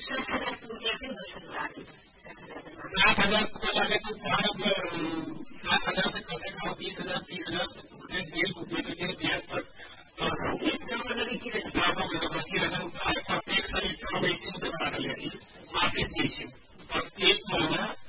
60,000 रुपया के 60,000 रुपया लगे तो 7,000 से करने का 30,000 जेल को देने के ब्याज पर प्रत्येक सभी इसी से बना लेगी वापिस जैसे प्रत्येक महीना